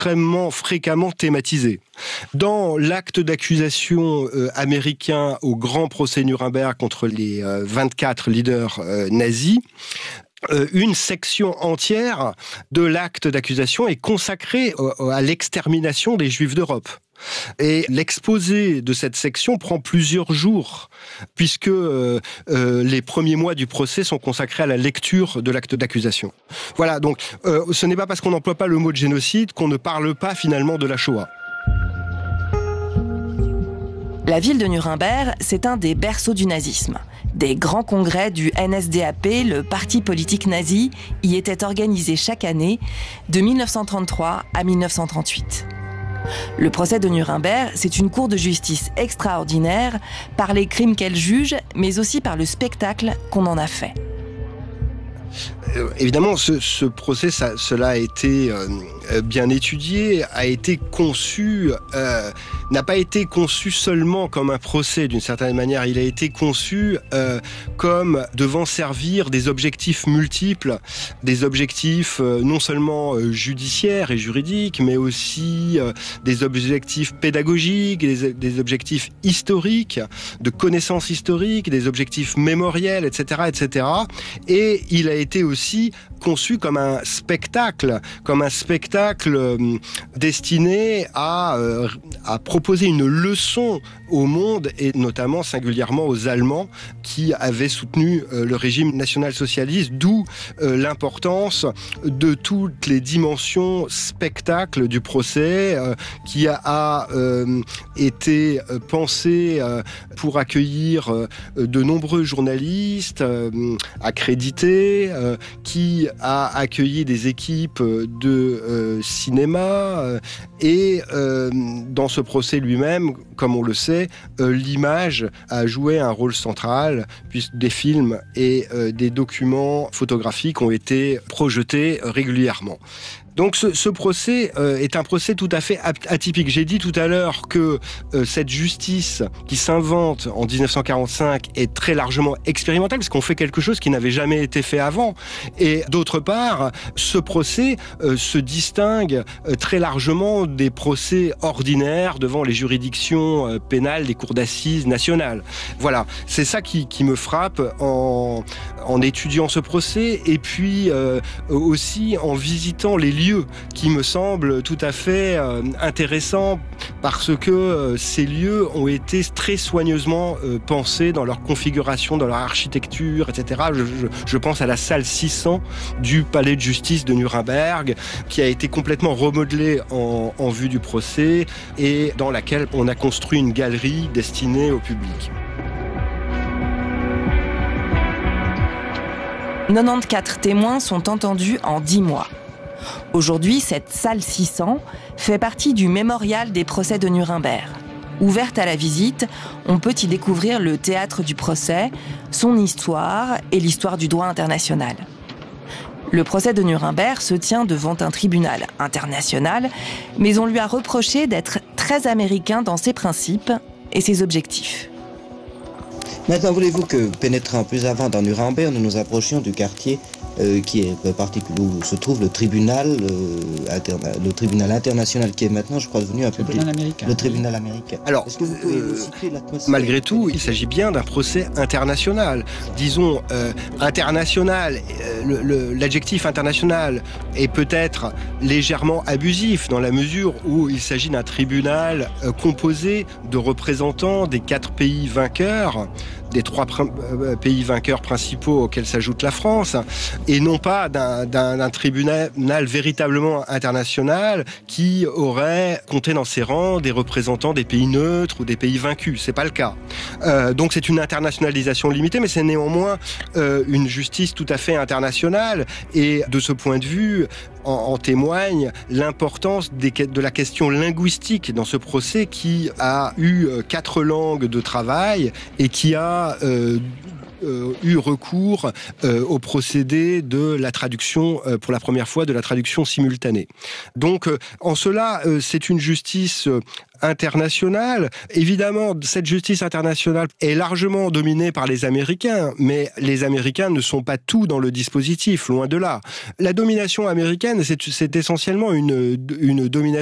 extrêmement fréquemment thématisé. Dans l'acte d'accusation américain au grand procès Nuremberg contre les 24 leaders nazis, une section entière de l'acte d'accusation est consacrée à l'extermination des Juifs d'Europe. Et l'exposé de cette section prend plusieurs jours, puisque les premiers mois du procès sont consacrés à la lecture de l'acte d'accusation. Voilà, donc ce n'est pas parce qu'on n'emploie pas le mot de génocide qu'on ne parle pas finalement de la Shoah. La ville de Nuremberg, c'est un des berceaux du nazisme. Des grands congrès du NSDAP, le parti politique nazi, y étaient organisés chaque année de 1933 à 1938. Le procès de Nuremberg, c'est une cour de justice extraordinaire par les crimes qu'elle juge, mais aussi par le spectacle qu'on en a fait. Évidemment, ce procès, cela a été bien étudié, a été conçu, n'a pas été conçu seulement comme un procès d'une certaine manière, il a été conçu comme devant servir des objectifs multiples, des objectifs non seulement judiciaires et juridiques, mais aussi des objectifs pédagogiques, des objectifs historiques, de connaissances historiques, des objectifs mémoriels, etc., etc. Et il a été aussi conçu comme un spectacle destiné à proposer une leçon au monde et notamment singulièrement aux Allemands qui avaient soutenu le régime national-socialiste, d'où l'importance de toutes les dimensions spectacle du procès qui a été pensé pour accueillir de nombreux journalistes accrédités, qui a accueilli des équipes de cinéma et dans ce procès lui-même, comme on le sait, l'image a joué un rôle central puisque des films et des documents photographiques ont été projetés régulièrement. Donc ce procès est un procès tout à fait atypique. J'ai dit tout à l'heure que cette justice qui s'invente en 1945 est très largement expérimentale parce qu'on fait quelque chose qui n'avait jamais été fait avant. Et d'autre part, ce procès se distingue très largement des procès ordinaires devant les juridictions pénales des cours d'assises nationales. Voilà, c'est ça qui me frappe en étudiant ce procès et puis aussi en visitant les lieux qui me semblent tout à fait intéressants parce que ces lieux ont été très soigneusement pensés dans leur configuration, dans leur architecture, etc. Je pense à la salle 600 du palais de justice de Nuremberg qui a été complètement remodelée en vue du procès et dans laquelle on a construit une galerie destinée au public. 94 témoins sont entendus en 10 mois. Aujourd'hui, cette salle 600 fait partie du mémorial des procès de Nuremberg. Ouverte à la visite, on peut y découvrir le théâtre du procès, son histoire et l'histoire du droit international. Le procès de Nuremberg se tient devant un tribunal international, mais on lui a reproché d'être très américain dans ses principes et ses objectifs. Maintenant, voulez-vous que, pénétrant plus avant dans Nuremberg, nous nous approchions du quartier qui est particulier, où se trouve le tribunal international qui est maintenant, je crois, devenu un public. Le tribunal américain. Alors, malgré tout, il s'agit bien d'un procès international. Disons, international, l'adjectif international est peut-être légèrement abusif dans la mesure où il s'agit d'un tribunal composé de représentants des 4 pays vainqueurs, des 3 pays vainqueurs principaux auxquels s'ajoute la France, et non pas d'un tribunal véritablement international qui aurait compté dans ses rangs des représentants des pays neutres ou des pays vaincus. C'est pas le cas. Donc c'est une internationalisation limitée, mais c'est néanmoins une justice tout à fait internationale, et de ce point de vue, en témoigne l'importance de la question linguistique dans ce procès qui a eu 4 langues de travail et qui a eu recours au procédé de la traduction, pour la première fois, de la traduction simultanée. Donc, en cela, c'est une justice internationale. Évidemment, cette justice internationale est largement dominée par les Américains, mais les Américains ne sont pas tout dans le dispositif, loin de là. La domination américaine, c'est essentiellement une domination